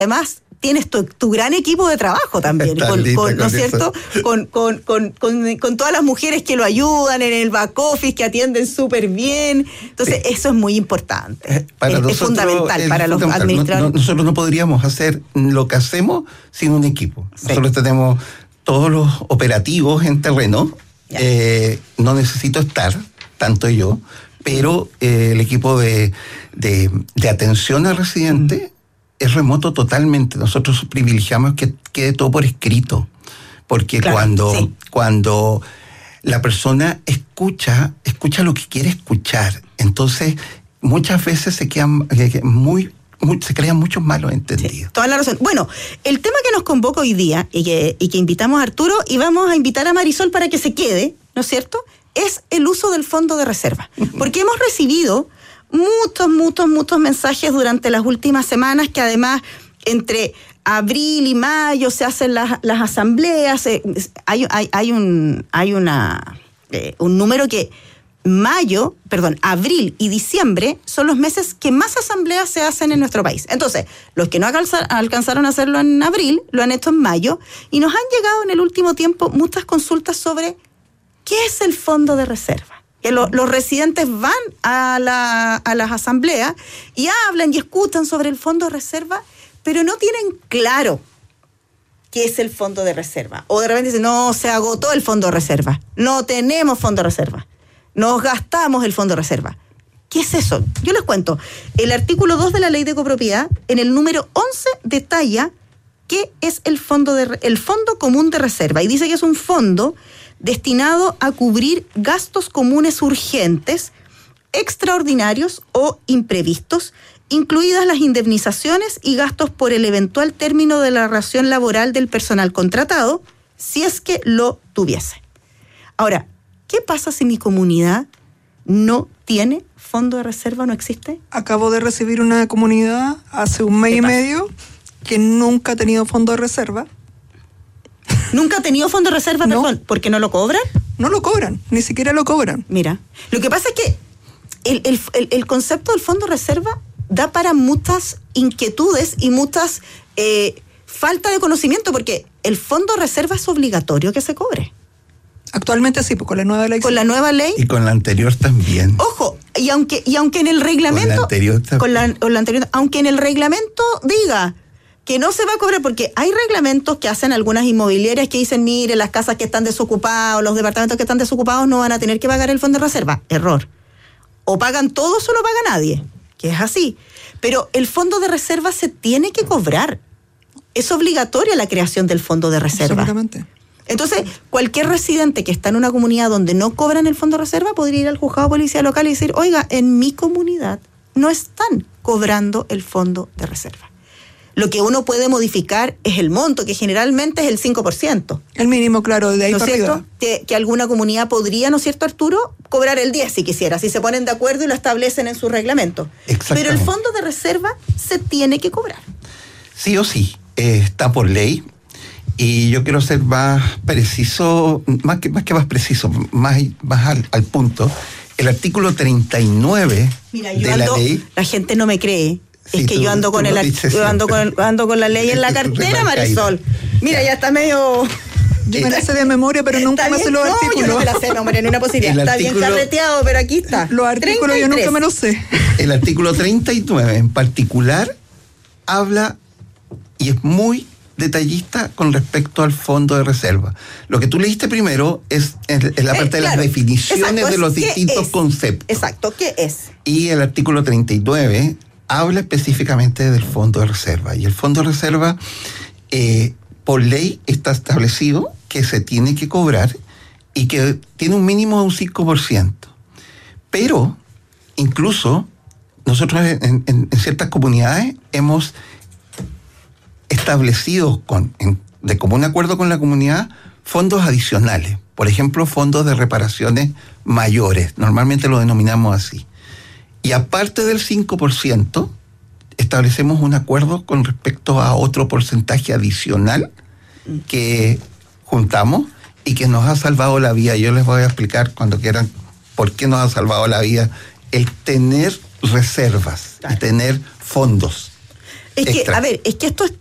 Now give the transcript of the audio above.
además tienes tu gran equipo de trabajo también, ¿no es cierto? Con todas las mujeres que lo ayudan en el back office, que atienden súper bien. Entonces, eso es muy importante. Es fundamental para los administradores. Nosotros no podríamos hacer lo que hacemos sin un equipo. Sí. Nosotros tenemos todos los operativos en terreno. No necesito estar, tanto yo, pero el equipo de atención al residente es remoto totalmente. Nosotros privilegiamos que quede todo por escrito, porque claro, cuando la persona escucha lo que quiere escuchar, entonces muchas veces se crean muchos malos entendidos. Sí, toda la razón. Bueno, el tema que nos convoca hoy día y que invitamos a Arturo y vamos a invitar a Marisol para que se quede, ¿no es cierto?, es el uso del fondo de reserva. Porque hemos recibido muchos mensajes durante las últimas semanas, que además entre abril y mayo se hacen las asambleas. Hay un número que abril y diciembre son los meses que más asambleas se hacen en nuestro país. Entonces, los que no alcanzaron a hacerlo en abril, lo han hecho en mayo, y nos han llegado en el último tiempo muchas consultas sobre qué es el fondo de reserva. Que los residentes van a las asambleas y hablan y escuchan sobre el fondo de reserva, pero no tienen claro qué es el fondo de reserva. O de repente dicen, no, se agotó el fondo de reserva, no tenemos fondo de reserva, nos gastamos el fondo de reserva. ¿Qué es eso? Yo les cuento. El artículo 2 de la Ley de Copropiedad, en el número 11, detalla qué es el Fondo Común de Reserva, y dice que es un fondo destinado a cubrir gastos comunes urgentes, extraordinarios o imprevistos, incluidas las indemnizaciones y gastos por el eventual término de la relación laboral del personal contratado, si es que lo tuviese. Ahora, ¿qué pasa si mi comunidad no tiene fondo de reserva, no existe? Acabo de recibir una comunidad hace un mes y medio que nunca ha tenido fondo de reserva. ¿Nunca ha tenido fondo de reserva, no. Perdón? ¿Por qué no lo cobran? No lo cobran, ni siquiera lo cobran. Mira, lo que pasa es que el concepto del fondo de reserva da para muchas inquietudes y muchas falta de conocimiento, porque el fondo de reserva es obligatorio que se cobre. Actualmente sí, pues con la nueva ley. Con la nueva ley. Y con la anterior también. Ojo, y aunque en el reglamento. Con la anterior, aunque en el reglamento diga que no se va a cobrar, porque hay reglamentos que hacen algunas inmobiliarias que dicen, mire, las casas que están desocupadas, los departamentos que están desocupados no van a tener que pagar el fondo de reserva. Error. O pagan todos o no paga nadie, que es así. Pero el fondo de reserva se tiene que cobrar. Es obligatoria la creación del fondo de reserva. Absolutamente. Entonces, cualquier residente que está en una comunidad donde no cobran el fondo de reserva podría ir al juzgado de policía local y decir, oiga, en mi comunidad no están cobrando el fondo de reserva. Lo que uno puede modificar es el monto, que generalmente es el 5%. El mínimo, claro, de ahí para arriba. Que alguna comunidad podría, ¿no es cierto, Arturo?, cobrar el 10 si quisiera, si se ponen de acuerdo y lo establecen en su reglamento. Pero el fondo de reserva se tiene que cobrar. Sí o sí, está por ley. Y yo quiero ser más preciso, más que más preciso, más al punto. El artículo 39 de la ley. La gente no me cree. Sí, es que yo ando con la ley en la cartera, Marisol. Mira, ya está medio. Yo me la sé de memoria, pero nunca me sé los artículos. Yo no me la sé de memoria, en una posibilidad. Está bien carreteado, pero aquí está. Los artículos 33. Yo nunca me los sé. El artículo 39 en particular habla y es muy detallista con respecto al fondo de reserva. Lo que tú leíste primero es en la parte de las definiciones de los distintos conceptos. Exacto, ¿qué es? Y el artículo 39 habla específicamente del fondo de reserva. Y el fondo de reserva, por ley, está establecido que se tiene que cobrar y que tiene un mínimo de un 5%. Pero, incluso, nosotros en ciertas comunidades hemos establecido de común acuerdo con la comunidad fondos adicionales. Por ejemplo, fondos de reparaciones mayores. Normalmente lo denominamos así. Y aparte del 5%, establecemos un acuerdo con respecto a otro porcentaje adicional que juntamos y que nos ha salvado la vida. Yo les voy a explicar cuando quieran por qué nos ha salvado la vida el tener reservas y tener fondos. Es que, extra. a ver, es que esto